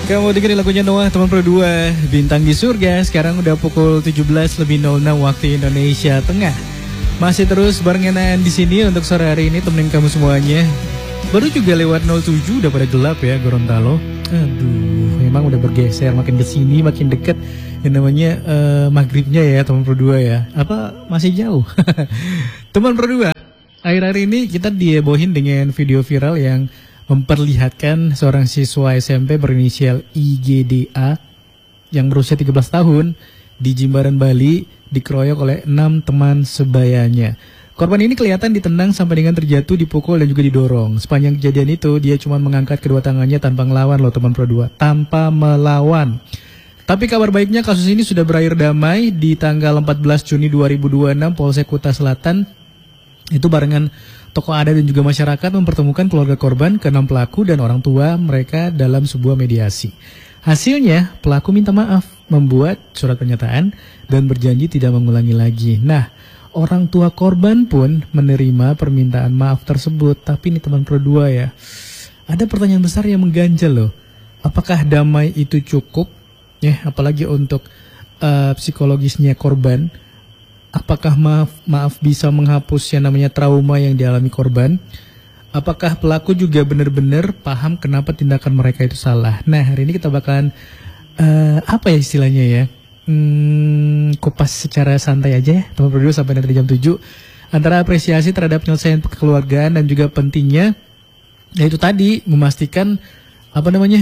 Kamu dengerin lagunya Noah, teman pro 2, Bintang di Surga. Sekarang udah pukul 17:06 waktu Indonesia Tengah. Masih terus barengan di sini untuk sore hari ini temenin kamu semuanya. Baru juga lewat 07 udah pada gelap ya Gorontalo. Aduh, memang udah bergeser makin kesini makin deket yang namanya maghribnya ya teman pro 2 ya. Apa masih jauh? Teman pro 2, akhir-akhir ini kita dihebohin dengan video viral yang memperlihatkan seorang siswa SMP berinisial IGDA yang berusia 13 tahun di Jimbaran, Bali dikeroyok oleh 6 teman sebayanya. Korban ini kelihatan ditendang sampai dengan terjatuh, dipukul dan juga didorong. Sepanjang kejadian itu dia cuma mengangkat kedua tangannya tanpa melawan loh teman pro 2, tanpa melawan. Tapi kabar baiknya kasus ini sudah berakhir damai di tanggal 14 Juni 2026 Polsek Kuta Selatan itu barengan tokoh adat dan juga masyarakat mempertemukan keluarga korban, ke-6 pelaku dan orang tua mereka dalam sebuah mediasi. Hasilnya pelaku minta maaf, membuat surat pernyataan dan berjanji tidak mengulangi lagi. Nah, orang tua korban pun menerima permintaan maaf tersebut. Tapi ini teman pro 2 ya, ada pertanyaan besar yang mengganjal loh. Apakah damai itu cukup? Ya, apalagi untuk psikologisnya korban. Apakah maaf bisa menghapus yang namanya trauma yang dialami korban? Apakah pelaku juga benar-benar paham kenapa tindakan mereka itu salah? Nah, hari ini kita bakalan apa ya istilahnya ya? Kupas secara santai aja ya, teman berdua sampai nanti jam 7. Antara apresiasi terhadap penyelesaian kekeluargaan dan juga pentingnya yaitu tadi memastikan apa namanya?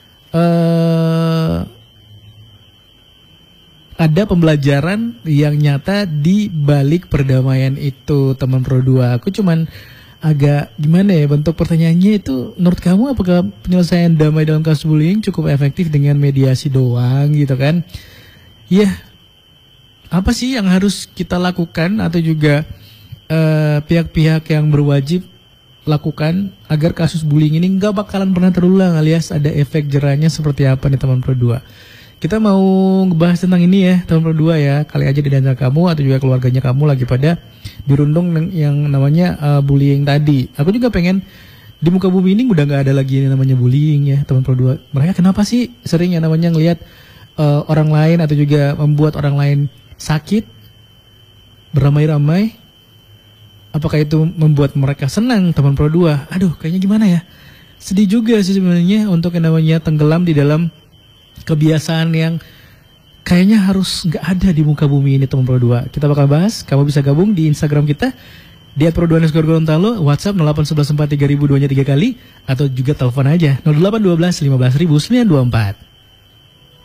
Ada pembelajaran yang nyata di balik perdamaian itu teman pro 2. Aku cuman agak gimana ya bentuk pertanyaannya itu, menurut kamu apakah penyelesaian damai dalam kasus bullying cukup efektif dengan mediasi doang gitu kan? Ya, apa sih yang harus kita lakukan atau juga pihak-pihak yang berwajib lakukan agar kasus bullying ini nggak bakalan pernah terulang, alias ada efek jerahnya seperti apa nih teman pro 2? Kita mau ngebahas tentang ini ya teman pro 2 ya. Kali aja di antara kamu atau juga keluarganya kamu lagi pada dirundung yang namanya bullying tadi. Aku juga pengen di muka bumi ini udah gak ada lagi yang namanya bullying ya teman pro 2. Mereka kenapa sih sering yang namanya ngelihat orang lain atau juga membuat orang lain sakit beramai-ramai? Apakah itu membuat mereka senang teman pro 2? Aduh, kayaknya gimana ya? Sedih juga sih sebenarnya untuk yang namanya tenggelam di dalam kebiasaan yang kayaknya harus nggak ada di muka bumi ini teman pro 2. Kita bakal bahas, kamu bisa gabung di Instagram kita di @pro2_Gorontalo, WhatsApp 081143.000 2-nya 3 kali, atau juga telepon aja 0812 15.924.